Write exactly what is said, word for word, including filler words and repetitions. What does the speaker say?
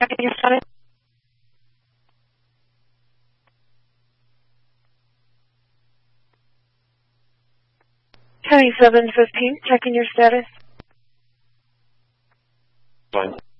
Checking your status. County seven fifteen, checking your status. Fine.